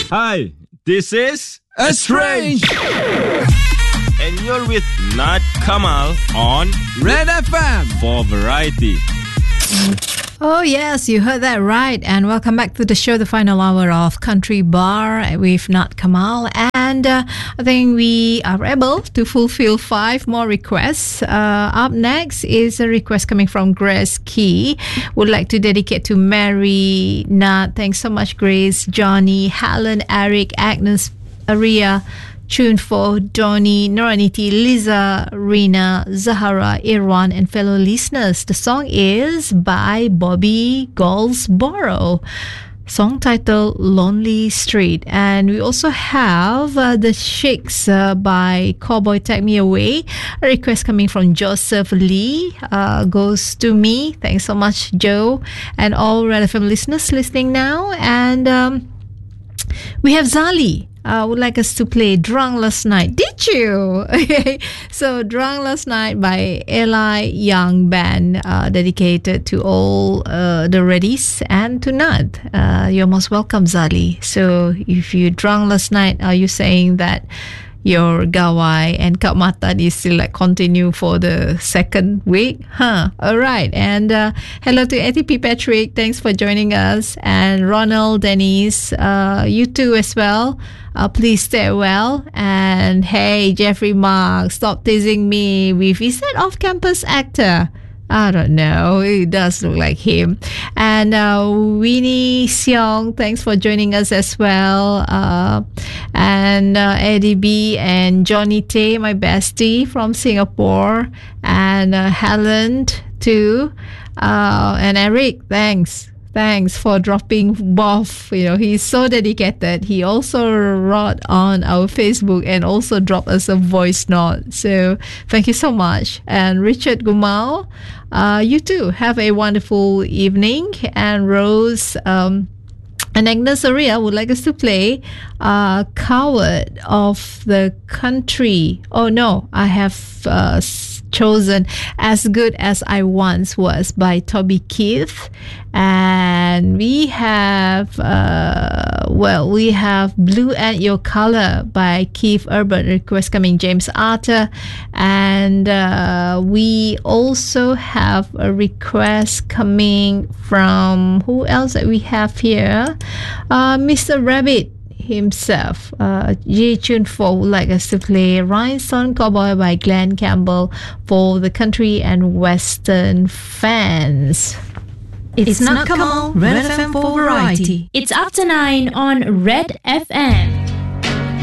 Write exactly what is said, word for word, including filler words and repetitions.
Hi, this is Estrange, and you're with Nad Kamal on Red F M for variety. Oh, yes, you heard that right. And welcome back to the show, the final hour of Country Bar with Nat Kamal. And uh, I think we are able to fulfill five more requests. Uh, up next is a request coming from Grace Key. Would like to dedicate to Mary, Nat. Thanks so much, Grace, Johnny, Helen, Eric, Agnes, Aria, tune for Donnie, Noraniti, Liza, Rina, Zahara, Irwan, and fellow listeners. The song is by Bobby Goldsboro. Song title Lonely Street. And we also have uh, The Shakes uh, by Cowboy Take Me Away. A request coming from Joseph Lee uh, goes to me. Thanks so much, Joe, and all Red F M listeners listening now. And um, we have Zali. Uh, would like us to play Drunk Last Night. Did you? Okay. So Drunk Last Night by Eli Young Band, uh, dedicated to all uh, the Reddies and to Nad. Uh, you're most welcome, Zali. So if you drunk last night, are you saying that your Gawai and Kap Matan is still like continue for the second week? Huh. All right. And uh, hello to A T P Patrick. Thanks for joining us. And Ronald, Dennis, uh, you too as well. Uh, please stay well. And hey, Jeffrey Mark, stop teasing me with, is that off-campus actor? I don't know. It does look like him. And uh, Winnie Seong, thanks for joining us as well. Uh, and uh, Eddie B and Johnny Tay, my bestie from Singapore. And uh, Helen too. Uh, and Eric, thanks. Thanks for dropping Boff. You know, he's so dedicated. He also wrote on our Facebook and also dropped us a voice note. So thank you so much. And Richard Gumao, uh, you too have a wonderful evening. And Rose um, and Agnes Aria would like us to play uh, Coward of the Country. Oh no, I have uh, chosen As Good As I Once Was by Toby Keith. And we have uh, well we have Blue and Your Color by Keith Urban, request coming James Arthur. And uh, we also have a request coming from, who else that we have here, uh, Mister Rabbit himself. uh, J Tune four would like us to play Rhinestone Cowboy by Glenn Campbell for the country and western fans. It's, it's not Kamal, Red F M for variety. It's after nine on Red F M.